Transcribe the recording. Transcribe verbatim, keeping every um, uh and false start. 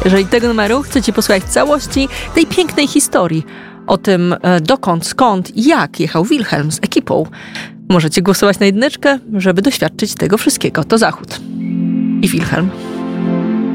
Jeżeli tego numeru chcecie posłuchać w całości tej pięknej historii o tym, dokąd, skąd i jak jechał Wilhelm z ekipą, możecie głosować na jedyneczkę, żeby doświadczyć tego wszystkiego. To Zachód i Wilhelm.